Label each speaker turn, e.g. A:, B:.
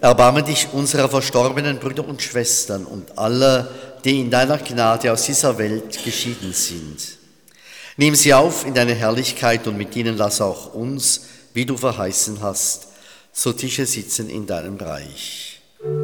A: erbarme dich unserer verstorbenen Brüder und Schwestern und aller, die in deiner Gnade aus dieser Welt geschieden sind. Nimm sie auf in deine Herrlichkeit und mit ihnen lass auch uns, wie du verheißen hast, zu Tische sitzen in deinem Reich.